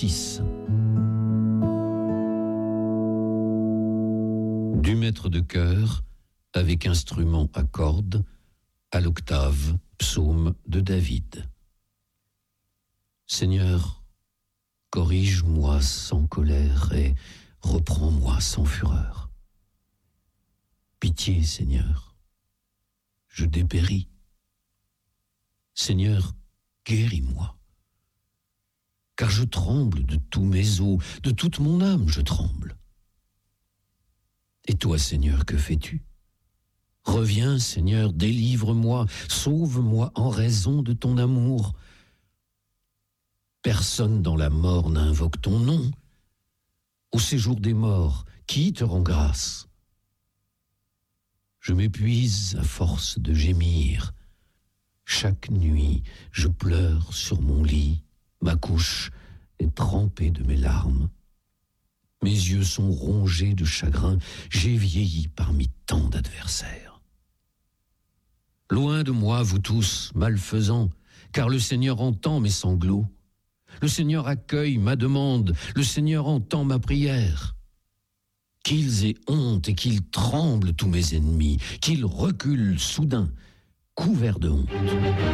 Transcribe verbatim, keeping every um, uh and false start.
six. Du maître de chœur, avec instrument à cordes, à l'octave, psaume de David. Seigneur, corrige-moi sans colère et reprends-moi sans fureur. Pitié, Seigneur, je dépéris. Seigneur, guéris-moi, car je tremble de tous mes os, de toute mon âme je tremble. Et toi, Seigneur, que fais-tu ? Reviens, Seigneur, délivre-moi, sauve-moi en raison de ton amour. Personne dans la mort n'invoque ton nom. Au séjour des morts, qui te rend grâce ? Je m'épuise à force de gémir. Chaque nuit, je pleure sur mon lit. Ma couche est trempée de mes larmes. Mes yeux sont rongés de chagrin. J'ai vieilli parmi tant d'adversaires. Loin de moi, vous tous, malfaisants, car le Seigneur entend mes sanglots. Le Seigneur accueille ma demande. Le Seigneur entend ma prière. Qu'ils aient honte et qu'ils tremblent tous mes ennemis, qu'ils reculent soudain, couverts de honte.